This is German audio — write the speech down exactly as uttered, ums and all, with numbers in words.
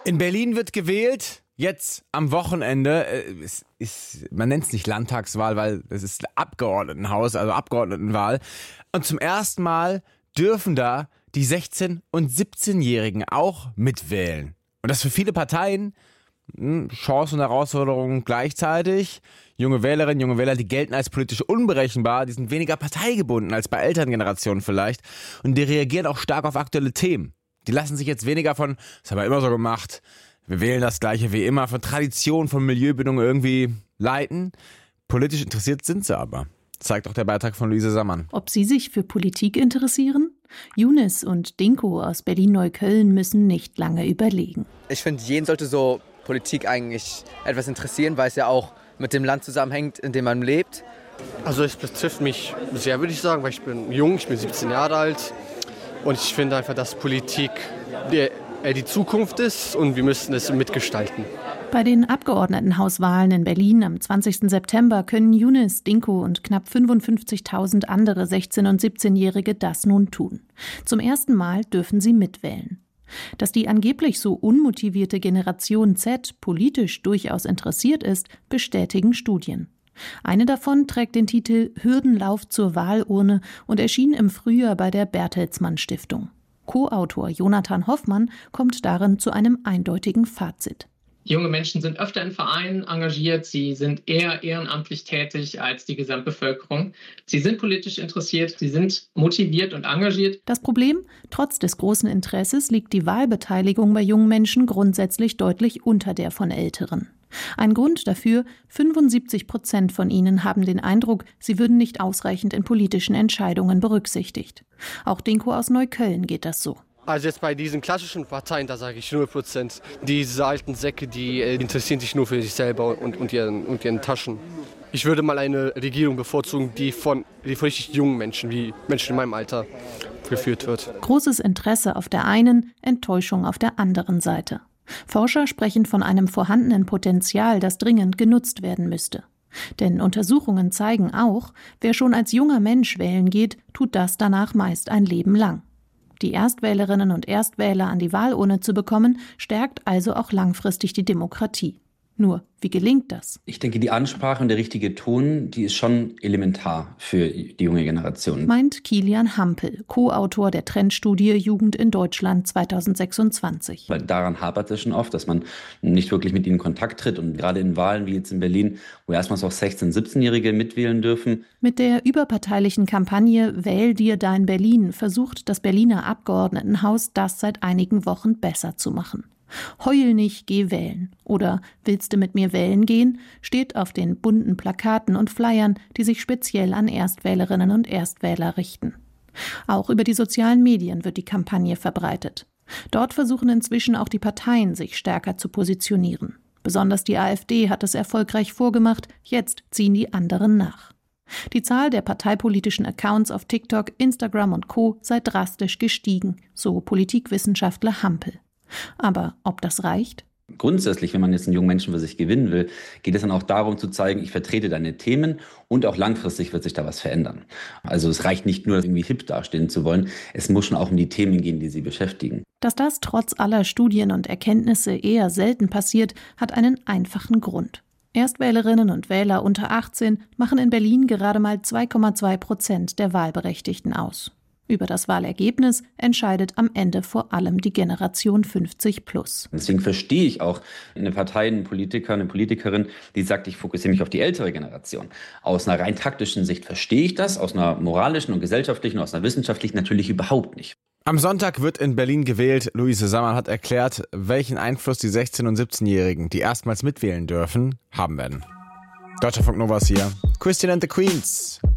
In Berlin wird gewählt, jetzt am Wochenende. Es ist, man nennt es nicht Landtagswahl, weil es ist Abgeordnetenhaus, also Abgeordnetenwahl. Und zum ersten Mal dürfen da die sechzehn- und siebzehnjährigen auch mitwählen. Und das für viele Parteien hm, Chance und Herausforderung gleichzeitig. Junge Wählerinnen, junge Wähler, die gelten als politisch unberechenbar, die sind weniger parteigebunden als bei älteren Generationen vielleicht. Und die reagieren auch stark auf aktuelle Themen. Die lassen sich jetzt weniger von, das haben wir immer so gemacht, wir wählen das Gleiche wie immer, von Tradition, von Milieubildung irgendwie leiten. Politisch interessiert sind sie aber. Zeigt auch der Beitrag von Luise Sammann. Ob sie sich für Politik interessieren? Younes und Dinko aus Berlin-Neukölln müssen nicht lange überlegen. Ich finde, jeden sollte so Politik eigentlich etwas interessieren, weil es ja auch mit dem Land zusammenhängt, in dem man lebt. Also es betrifft mich sehr, würde ich sagen, weil ich bin jung, ich bin siebzehn Jahre alt. Und ich finde einfach, dass Politik die, die Zukunft ist und wir müssen es mitgestalten. Bei den Abgeordnetenhauswahlen in Berlin am zwanzigsten September können Younes, Dinko und knapp fünfundfünfzigtausend andere sechzehn- und siebzehnjährige das nun tun. Zum ersten Mal dürfen sie mitwählen. Dass die angeblich so unmotivierte Generation Z politisch durchaus interessiert ist, bestätigen Studien. Eine davon trägt den Titel Hürdenlauf zur Wahlurne und erschien im Frühjahr bei der Bertelsmann Stiftung. Co-Autor Jonathan Hoffmann kommt darin zu einem eindeutigen Fazit. Junge Menschen sind öfter in Vereinen engagiert, sie sind eher ehrenamtlich tätig als die Gesamtbevölkerung. Sie sind politisch interessiert, sie sind motiviert und engagiert. Das Problem? Trotz des großen Interesses liegt die Wahlbeteiligung bei jungen Menschen grundsätzlich deutlich unter der von Älteren. Ein Grund dafür, fünfundsiebzig Prozent von ihnen haben den Eindruck, sie würden nicht ausreichend in politischen Entscheidungen berücksichtigt. Auch Dinko aus Neukölln geht das so. Also jetzt bei diesen klassischen Parteien, da sage ich null Prozent. Diese alten Säcke, die äh, interessieren sich nur für sich selber und, und, ihren, und ihren Taschen. Ich würde mal eine Regierung bevorzugen, die von, die von richtig jungen Menschen, wie Menschen in meinem Alter, geführt wird. Großes Interesse auf der einen, Enttäuschung auf der anderen Seite. Forscher sprechen von einem vorhandenen Potenzial, das dringend genutzt werden müsste. Denn Untersuchungen zeigen auch, wer schon als junger Mensch wählen geht, tut das danach meist ein Leben lang. Die Erstwählerinnen und Erstwähler an die Wahlurne zu bekommen, stärkt also auch langfristig die Demokratie. Nur, wie gelingt das? Ich denke, die Ansprache und der richtige Ton, die ist schon elementar für die junge Generation. Meint Kilian Hampel, Co-Autor der Trendstudie Jugend in Deutschland zweitausendsechsundzwanzig. Weil daran hapert es schon oft, dass man nicht wirklich mit ihnen in Kontakt tritt. Und gerade in Wahlen wie jetzt in Berlin, wo erstmals auch sechzehn-, siebzehnjährige mitwählen dürfen. Mit der überparteilichen Kampagne Wähl dir dein Berlin versucht das Berliner Abgeordnetenhaus, das seit einigen Wochen besser zu machen. Heul nicht, geh wählen. Oder willst du mit mir wählen gehen? Steht auf den bunten Plakaten und Flyern, die sich speziell an Erstwählerinnen und Erstwähler richten. Auch über die sozialen Medien wird die Kampagne verbreitet. Dort versuchen inzwischen auch die Parteien, sich stärker zu positionieren. Besonders die AfD hat es erfolgreich vorgemacht, jetzt ziehen die anderen nach. Die Zahl der parteipolitischen Accounts auf TikTok, Instagram und Co. sei drastisch gestiegen, so Politikwissenschaftler Hampel. Aber ob das reicht? Grundsätzlich, wenn man jetzt einen jungen Menschen für sich gewinnen will, geht es dann auch darum zu zeigen, ich vertrete deine Themen und auch langfristig wird sich da was verändern. Also es reicht nicht nur, irgendwie hip dastehen zu wollen, es muss schon auch um die Themen gehen, die sie beschäftigen. Dass das trotz aller Studien und Erkenntnisse eher selten passiert, hat einen einfachen Grund. Erstwählerinnen und Wähler unter achtzehn machen in Berlin gerade mal zwei Komma zwei Prozent der Wahlberechtigten aus. Über das Wahlergebnis entscheidet am Ende vor allem die Generation fünfzig plus. Deswegen verstehe ich auch eine Partei, einen Politiker, eine Politikerin, die sagt, ich fokussiere mich auf die ältere Generation. Aus einer rein taktischen Sicht verstehe ich das, aus einer moralischen und gesellschaftlichen, aus einer wissenschaftlichen natürlich überhaupt nicht. Am Sonntag wird in Berlin gewählt. Luise Sammann hat erklärt, welchen Einfluss die sechzehn- und siebzehnjährigen, die erstmals mitwählen dürfen, haben werden. Deutscher Funk Nova ist hier. Christian and the Queens.